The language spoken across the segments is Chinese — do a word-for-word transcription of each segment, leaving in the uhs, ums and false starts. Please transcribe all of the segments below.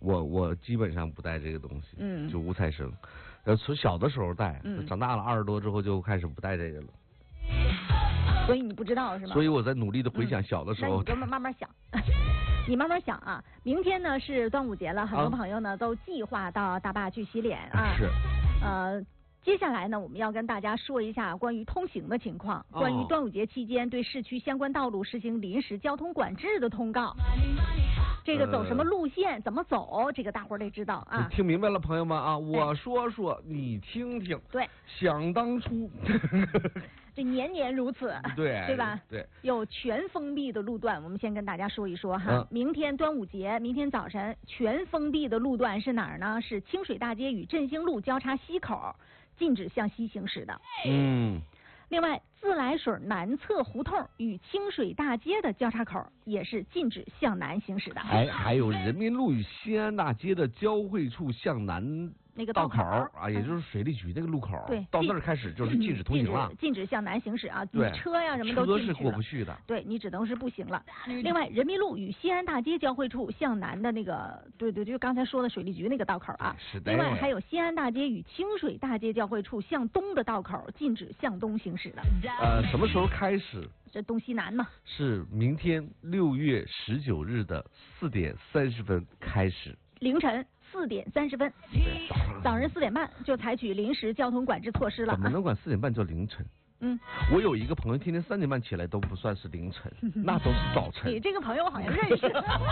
我我基本上不带这个东西，嗯，就五彩绳，呃，从小的时候带，嗯、长大了二十多之后就开始不带这个了。 所以你不知道是吗？ 所以我在努力的回想小的时候。 嗯、那你就慢慢想，你慢慢想啊。明天呢是端午节了，很多朋友呢、啊、都计划到大坝去洗脸啊。 是。 呃。接下来呢，我们要跟大家说一下关于通行的情况，关于端午节期间对市区相关道路实行临时交通管制的通告。这个走什么路线，呃、怎么走，这个大伙儿得知道啊。 听明白了，朋友们啊，我说说，你听听。 对。 想当初。 这年年如此， 对对吧？ 对。 有全封闭的路段，我们先跟大家说一说哈。嗯、明天端午节，明天早晨全封闭的路段是哪儿呢？是清水大街与振兴路交叉西口。禁止向西行驶的。 嗯。 另外，自来水南侧胡同与清水大街的交叉口也是禁止向南行驶的。 哎，还有人民路与新安大街的交汇处向南。 那个道口啊，也就是水利局那个路口， 对， 到那儿开始就是禁止通行了， 禁止向南行驶啊，你车呀什么都车是过不去的， 对你只能是步行了。另外，人民路与西安大街交汇处向南的那个，对对，就刚才说的水利局那个道口啊。 是的。 另外还有西安大街与清水大街交汇处向东的道口，禁止向东行驶的。 呃，什么时候开始？ 这东西南嘛。 是明天六月十九日的四点三十分开始。 凌晨四点三十分，早上四点半就采取临时交通管制措施了。 怎么能管四点半叫凌晨？ 嗯， 我有一个朋友，天天三点半起来都不算是凌晨，那都是早晨。 你这个朋友我好像认识。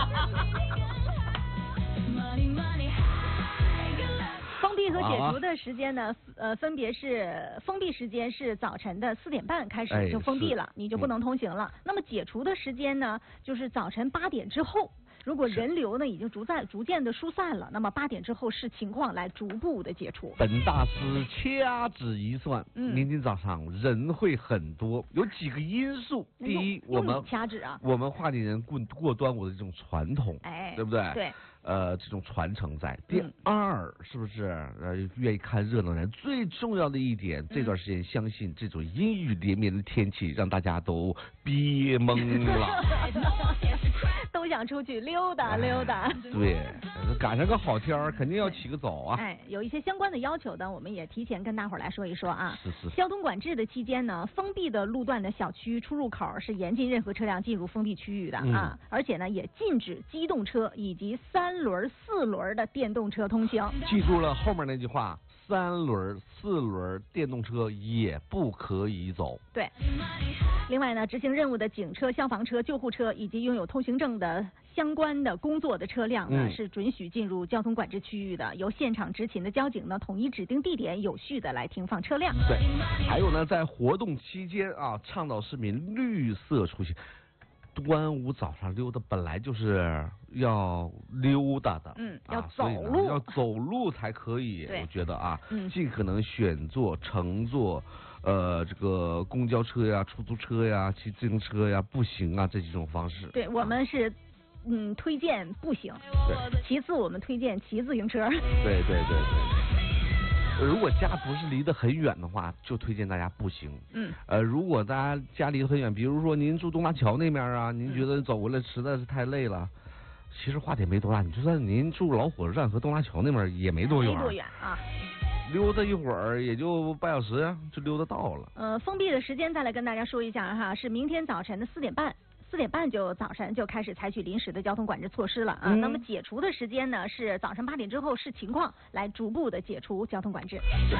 封闭和解除的时间呢，呃，分别是封闭时间是早晨的四点半开始就封闭了，哎、你就不能通行了。嗯、那么解除的时间呢，就是早晨八点之后。如果人流呢已经逐渐逐渐的疏散了，那么八点之后视情况来逐步的解除。 本大师掐指一算，嗯、明天早上人会很多，有几个因素。第一，我们掐指啊， 我们华林人过过端午的这种传统， 哎， 对不对？ 对。 呃，这种传承在。第二，嗯、是不是呃愿意看热闹人？最重要的一点，这段时间相信这种阴雨连绵的天气，让大家都憋懵了， 都想出去溜达溜达。 哎、对，赶上个好天儿，肯定要起个早啊。 哎，有一些相关的要求呢，我们也提前跟大伙儿来说一说啊。 是是。 交通管制的期间呢，封闭的路段的小区出入口是严禁任何车辆进入封闭区域的啊，嗯、而且呢，也禁止机动车以及三轮、四轮的电动车通行。 记住了后面那句话，三轮、四轮电动车也不可以走。 对。另外呢，执行任务的警车、消防车、救护车以及拥有通行证的相关的工作的车辆呢，嗯、是准许进入交通管制区域的。由现场执勤的交警呢，统一指定地点，有序的来停放车辆。 对。还有呢，在活动期间啊，倡导市民绿色出行。端午早上溜达本来就是要溜达的， 嗯，要走路， 啊、要走路才可以。我觉得啊， 嗯， 尽可能选坐、乘坐，呃，这个公交车呀、出租车呀、骑自行车呀、步行啊这几种方式。 对，我们是。嗯，推荐步行。 对。 其次，我们推荐骑自行车。 对对对对。如果家不是离得很远的话，就推荐大家步行。 嗯。 呃，如果大家家离得很远，比如说您住东大桥那边啊，您觉得走过来实在是太累了，嗯、其实话题没多大，你就算您住老火车站和东大桥那边也没多远。 没多远啊。 溜达一会儿也就半小时啊，就溜达到了。 呃，封闭的时间再来跟大家说一下哈，是明天早晨的四点半。四点半就早晨就开始采取临时的交通管制措施了啊。嗯、那么解除的时间呢是早晨八点之后视情况来逐步的解除交通管制。 对。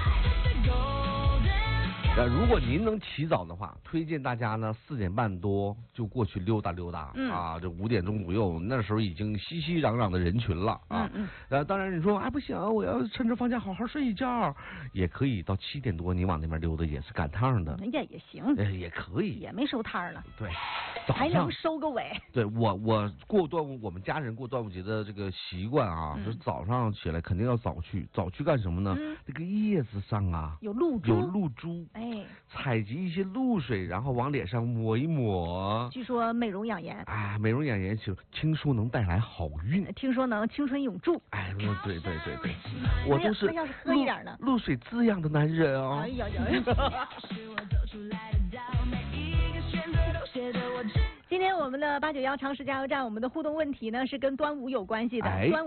呃，如果您能起早的话，推荐大家呢四点半多就过去溜达溜达、 嗯、 啊，这五点钟左右，那时候已经熙熙攘攘的人群了啊。 嗯嗯。 呃，当然你说哎不行，我要趁着放假好好睡一觉，也可以到七点多你往那边溜达也是赶趟的。 人家也行。 呃，也可以。 也没收摊了。 对。 还能收个尾。 对我我过端午，我们家人过端午节的这个习惯啊，嗯、就是早上起来肯定要早去，早去干什么呢？嗯、那个叶子上啊有露珠， 有露珠。 哎。 采集一些露水，然后往脸上抹一抹。 据说美容养颜。 哎，美容养颜，听听说能带来好运。 听说能青春永驻。 哎，对对对对对，我都是那要是喝一点呢？ 露水滋养的男人啊。 哎呀呀！今天我们的八九幺常识加油站，我们的互动问题呢是跟端午有关系的。 哎